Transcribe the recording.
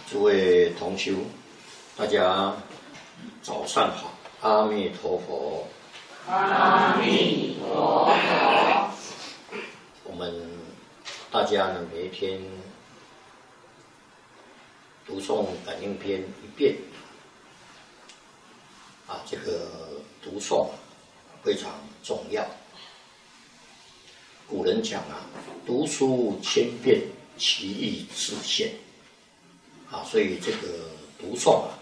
诸位同修，大家早上好，阿弥陀佛。 阿弥陀佛。 我们大家呢，每一天读诵感应篇一遍，这个读诵非常重要。古人讲读书千遍，其义自现。所以这个读诵